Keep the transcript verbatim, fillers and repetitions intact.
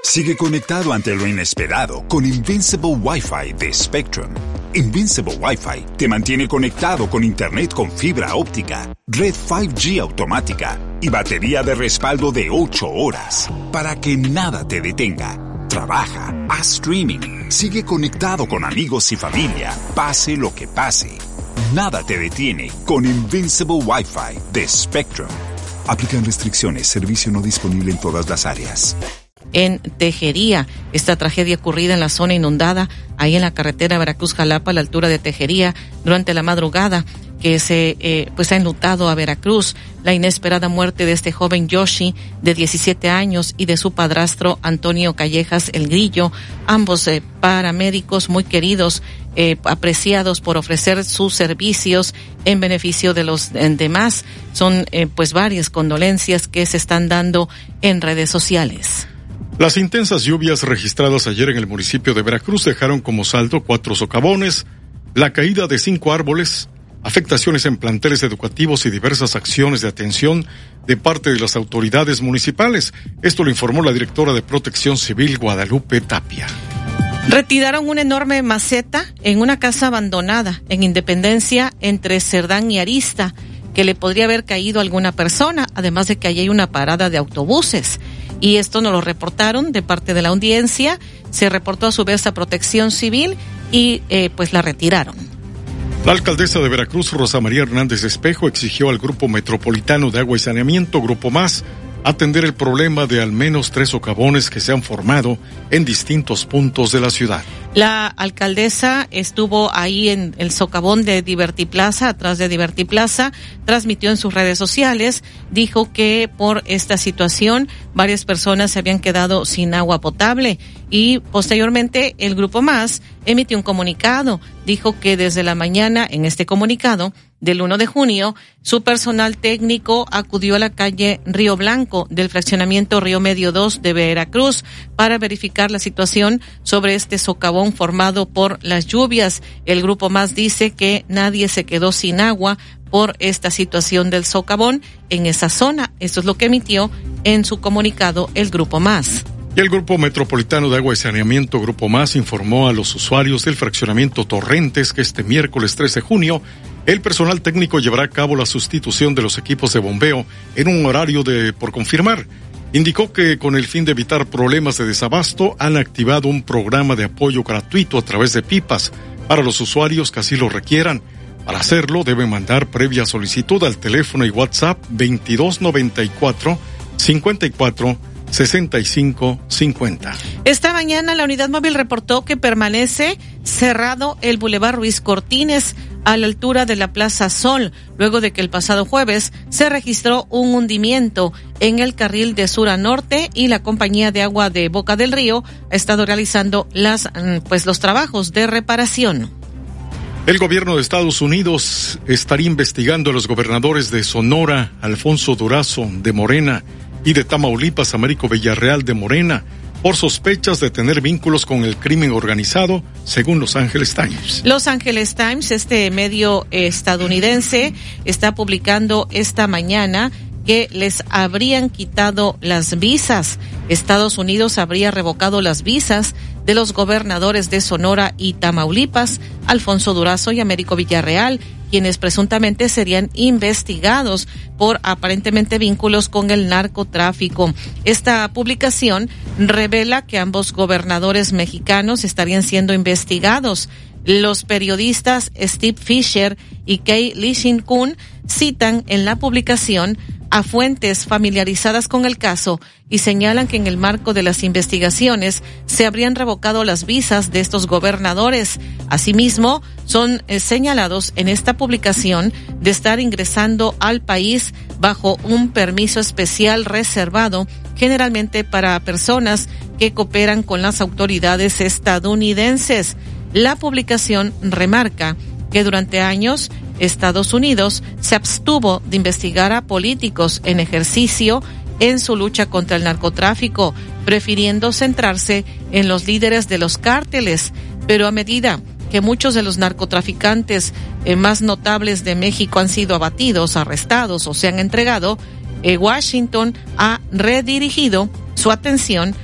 Sigue conectado ante lo inesperado con Invincible Wi-Fi de Spectrum. Invincible Wi-Fi te mantiene conectado con internet con fibra óptica, red cinco G automática y batería de respaldo de ocho horas para que nada te detenga. Trabaja, haz streaming, sigue conectado con amigos y familia, pase lo que pase. Nada te detiene con Invincible Wi-Fi de Spectrum. Aplican restricciones, servicio no disponible en todas las áreas. En Tejería, esta tragedia ocurrida en la zona inundada, ahí en la carretera Veracruz-Jalapa, a la altura de Tejería, durante la madrugada, que se eh, pues ha enlutado a Veracruz. La inesperada muerte de este joven Yoshi, de diecisiete años, y de su padrastro Antonio Callejas El Grillo, ambos eh, paramédicos muy queridos, eh, apreciados por ofrecer sus servicios en beneficio de los eh, demás. Son eh, pues varias condolencias que se están dando en redes sociales. Las intensas lluvias registradas ayer en el municipio de Veracruz dejaron como saldo cuatro socavones, la caída de cinco árboles, afectaciones en planteles educativos y diversas acciones de atención de parte de las autoridades municipales. Esto lo informó la directora de Protección Civil, Guadalupe Tapia. Retiraron una enorme maceta en una casa abandonada en Independencia entre Cerdán y Arista, que le podría haber caído a alguna persona, además de que allí hay una parada de autobuses. Y esto nos lo reportaron de parte de la audiencia, se reportó a su vez a Protección Civil y eh, pues la retiraron. La alcaldesa de Veracruz, Rosa María Hernández Espejo, exigió al Grupo Metropolitano de Agua y Saneamiento, Grupo Más, atender el problema de al menos tres socavones que se han formado en distintos puntos de la ciudad. La alcaldesa estuvo ahí en el socavón de Divertiplaza, atrás de Divertiplaza, transmitió en sus redes sociales, dijo que por esta situación varias personas se habían quedado sin agua potable y posteriormente el Grupo Más emitió un comunicado. Dijo que desde la mañana en este comunicado del uno de junio, su personal técnico acudió a la calle Río Blanco del fraccionamiento Río Medio dos de Veracruz para verificar la situación sobre este socavón formado por las lluvias. El Grupo Más dice que nadie se quedó sin agua por esta situación del socavón en esa zona. Esto es lo que emitió en su comunicado el Grupo Más. Y el Grupo Metropolitano de Agua y Saneamiento, Grupo Más, informó a los usuarios del fraccionamiento Torrentes que este miércoles trece de junio, el personal técnico llevará a cabo la sustitución de los equipos de bombeo en un horario de por confirmar. Indicó que con el fin de evitar problemas de desabasto, han activado un programa de apoyo gratuito a través de pipas para los usuarios que así lo requieran. Para hacerlo, deben mandar previa solicitud al teléfono y WhatsApp veintidós noventa y cuatro cincuenta y cuatro sesenta y cinco cincuenta. Esta mañana la unidad móvil reportó que permanece cerrado el Boulevard Ruiz Cortines a la altura de la Plaza Sol, luego de que el pasado jueves se registró un hundimiento en el carril de sur a norte y la compañía de agua de Boca del Río ha estado realizando las pues los trabajos de reparación. El gobierno de Estados Unidos estaría investigando a los gobernadores de Sonora, Alfonso Durazo, de Morena, y de Tamaulipas, Américo Villarreal, de Morena, por sospechas de tener vínculos con el crimen organizado, según Los Angeles Times. Los Angeles Times, este medio estadounidense, está publicando esta mañana que les habrían quitado las visas. Estados Unidos habría revocado las visas de los gobernadores de Sonora y Tamaulipas, Alfonso Durazo y Américo Villarreal, quienes presuntamente serían investigados por aparentemente vínculos con el narcotráfico. Esta publicación revela que ambos gobernadores mexicanos estarían siendo investigados. Los periodistas Steve Fisher y Kay Lishin-Kun citan en la publicación a fuentes familiarizadas con el caso y señalan que en el marco de las investigaciones se habrían revocado las visas de estos gobernadores. Asimismo, son eh, señalados en esta publicación de estar ingresando al país bajo un permiso especial reservado generalmente para personas que cooperan con las autoridades estadounidenses. La publicación remarca que durante años Estados Unidos se abstuvo de investigar a políticos en ejercicio en su lucha contra el narcotráfico, prefiriendo centrarse en los líderes de los cárteles. Pero a medida que muchos de los narcotraficantes eh, más notables de México han sido abatidos, arrestados o se han entregado, eh, Washington ha redirigido su atención